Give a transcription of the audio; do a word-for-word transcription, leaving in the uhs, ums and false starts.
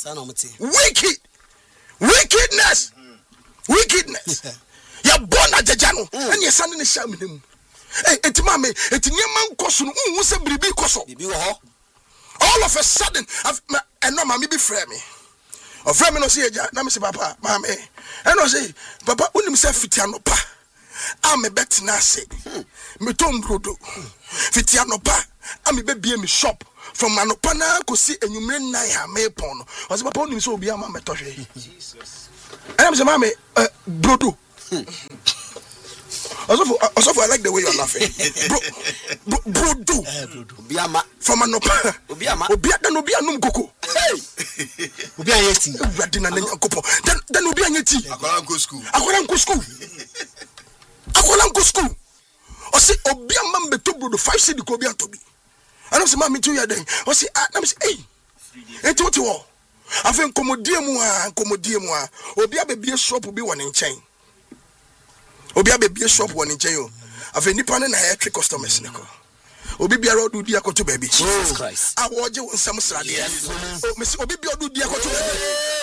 Wicked. Wickedness. Wickedness. You're born at the jano. And you're sending a sham him. Hey, it's mammy, it's your man costume. Who's a baby costume? All of a sudden, I've and no mammy be frame me. Or frame no say, Nam say, Papa, mammy. And I say, Papa, when himself fitiano pa. I'm a bet nasi. Me tom brodo. Fitiano pa. I'm a baby me shop. From Manopana, could see a new man I may pon. Was my pony so be a mamma toshe. Jesus. And I'm saying, Mammy, uh, brodo. Also, I like the way you're laughing. Bro, brodo. Biama. From Manopana. Biama. Obiata no be a num coco. Hey! Ubia yeti. Radina Nanyakopo. Then, then Ubia yeti. Aqualanco school. Aqualanco school. Aqualanco school. Or say, Obia mambe to brodo, five city Cobia to be. I don't see mammy two years then. I say, ah, let me say, hey, it's what you want. I think Comodiumua, Comodiumua, Obia baby a shop will be one in chain. Obia baby a shop one in chain. I think Nippon and I trick customers. Obi be a road do diako to baby. Jesus Christ. I watch you on some Saturday. Miss Obi be a do diako to baby.